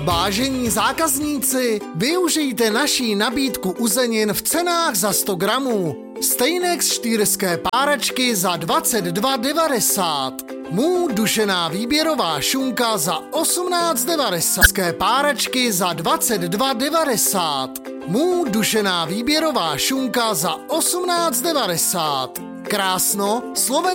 Vážení zákazníci, využijte naší nabídku uzenin v cenách za 100 gramů. Stejnex štýrské páračky za 22,90. Mů dušená výběrová šunka za 18,90. Páračky za 22,90. Mů dušená výběrová šunka za 18,90. Krásno, Sloven